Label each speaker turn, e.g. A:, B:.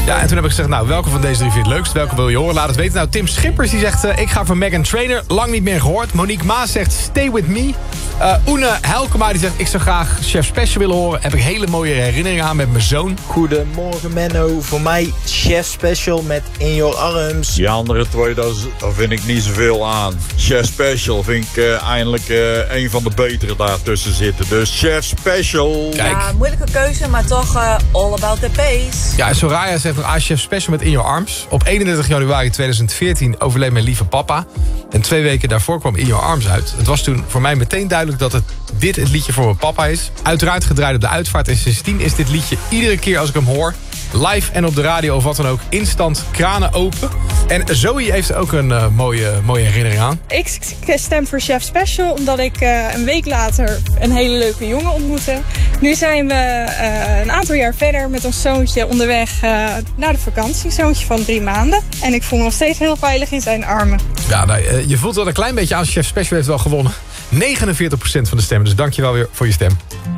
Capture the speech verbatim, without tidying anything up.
A: Ja, en toen heb ik gezegd, nou, welke van deze drie vind je het leukst? Welke wil je horen? Laat het weten. Nou, Tim Schippers die zegt, uh, ik ga voor Meghan Trainor. Lang niet meer gehoord. Monique Maas zegt, Stay With Me. Uh, Oene Helkema die zegt, ik zou graag Chef Special willen horen. Heb ik hele mooie herinneringen aan met mijn zoon.
B: Goedemorgen Menno. Voor mij Chef Special met In Your Arms.
C: Die andere twee, daar, daar vind ik niet zoveel aan. Chef Special vind ik uh, eindelijk uh, een van de betere daartussen zitten. Dus Chef Special.
A: Kijk.
D: Ja, moeilijke keuze, maar toch uh, all about the pace.
A: Ja, en Soraya zegt nog, ah, Chef Special met In Your Arms. Op eenendertig januari tweeduizend veertien overleed mijn lieve papa. En twee weken daarvoor kwam In Your Arms uit. Het was toen voor mij meteen duidelijk dat het dit het liedje voor mijn papa is. Uiteraard gedraaid op de uitvaart. En sindsdien is dit liedje iedere keer als ik hem hoor, live en op de radio of wat dan ook, instant kranen open. En Zoe heeft ook een uh, mooie, mooie herinnering aan.
E: Ik stem voor Chef Special omdat ik uh, een week later een hele leuke jongen ontmoette. Nu zijn we uh, een aantal jaar verder met ons zoontje onderweg uh, naar de vakantie. Zoontje van drie maanden. En ik voel me nog steeds heel veilig in zijn armen.
A: Ja, nou, uh, je voelt wel een klein beetje aan. Chef Special heeft wel gewonnen. negenenveertig procent van de stemmen. Dus dankjewel weer voor je stem.